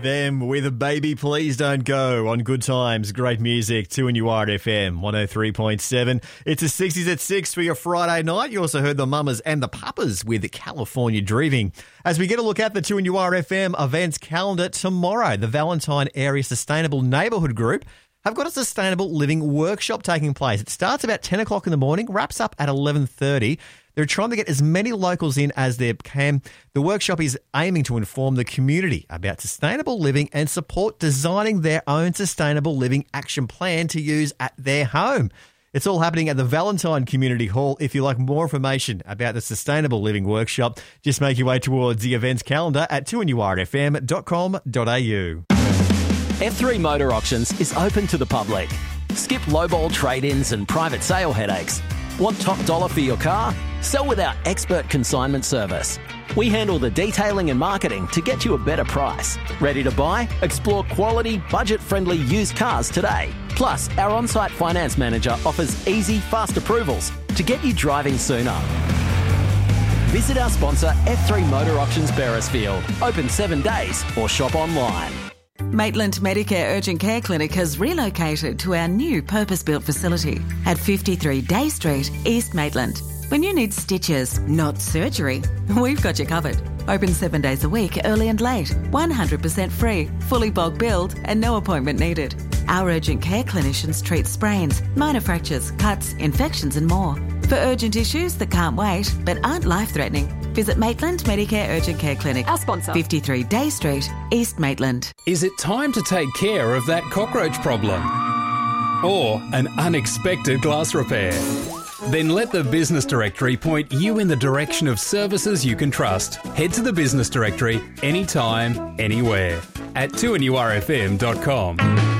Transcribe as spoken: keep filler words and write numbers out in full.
Them with a Baby Please Don't Go on Good Times, great music, two and you are at F M one oh three point seven. It's the sixties at six for your Friday night. You also heard the Mamas and the Papas with California Dreaming. As we get a look at the two and you are F M events calendar tomorrow, the Valentine Area Sustainable Neighbourhood Group have got a sustainable living workshop taking place. It starts about ten o'clock in the morning, wraps up at eleven thirty. They're trying to get as many locals in as they can. The workshop is aiming to inform the community about sustainable living and support designing their own sustainable living action plan to use at their home. It's all happening at the Valentine Community Hall. If you like more information about the Sustainable Living Workshop, just make your way towards the events calendar at two and you are f m dot com dot a u. F three Motor Auctions is open to the public. Skip lowball trade-ins and private sale headaches. Want top dollar for your car? Sell with our expert consignment service. We handle the detailing and marketing to get you a better price. Ready to buy? Explore quality, budget-friendly used cars today. Plus, our on-site finance manager offers easy, fast approvals to get you driving sooner. Visit our sponsor, F three Motor Auctions Beresfield. Open seven days or shop online. Maitland Medicare Urgent Care Clinic has relocated to our new purpose-built facility at fifty-three Day Street, East Maitland. When you need stitches, not surgery, we've got you covered. Open seven days a week, early and late, one hundred percent free, fully bulk billed and no appointment needed. Our urgent care clinicians treat sprains, minor fractures, cuts, infections and more. For urgent issues that can't wait but aren't life-threatening, visit Maitland Medicare Urgent Care Clinic. Our sponsor. fifty-three Day Street, East Maitland. Is it time to take care of that cockroach problem? Or an unexpected glass repair? Then let the Business Directory point you in the direction of services you can trust. Head to the Business Directory anytime, anywhere at two and you are f m dot com.